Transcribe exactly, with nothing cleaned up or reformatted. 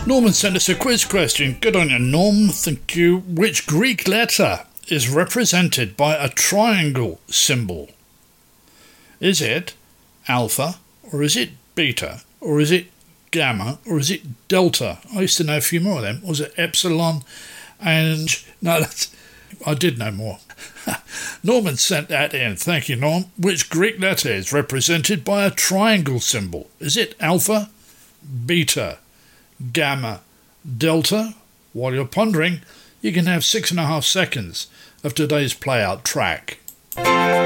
Norman sent us a quiz question. Good on you, Norm. Thank you. Which Greek letter is represented by a triangle symbol? Is it alpha, or is it beta, or is it gamma, or is it delta? I used to know a few more of them. Was it epsilon? And no, that's, I did know more. Norman sent that in. Thank you, Norm. Which Greek letter is represented by a triangle symbol? Is it alpha, beta, gamma, delta? While you're pondering, you can have six and a half seconds of today's play-out track.